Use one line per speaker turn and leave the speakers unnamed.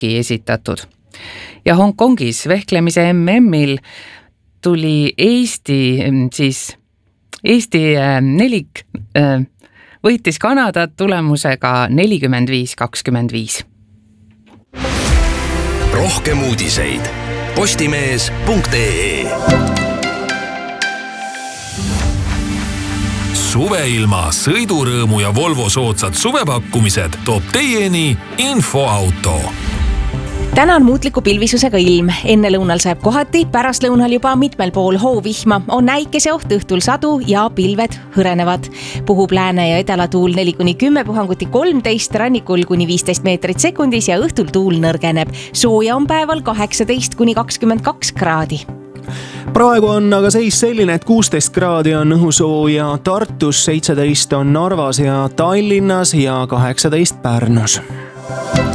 Parki esitatud. Ja Hongkongis vehklemise MM-il tuli Eesti nelik võitis Kanadat tulemusega 45-25.
Rohkem uudiseid postimees.ee. Suveilma, sõidurõõmu ja Volvo soodsad suvepakkumised toob teieni Infoauto.
Täna on muutliku pilvisusega ilm. Enne lõunal sajab kohati, pärastlõunal juba mitmel pool hoovihma, on näikeseoht, õhtul sadu ja pilved hõrenevad. Puhub lääne- ja edalatuul 4-10, puhanguti 13, rannikul kuni 15 meetrit sekundis ja õhtul tuul nõrgeneb. Sooja on päeval 18-22 kraadi.
Praegu on aga seis selline, et 16 kraadi on õhusooja Tartus, 17 on Narvas ja Tallinnas ja 18 Pärnus.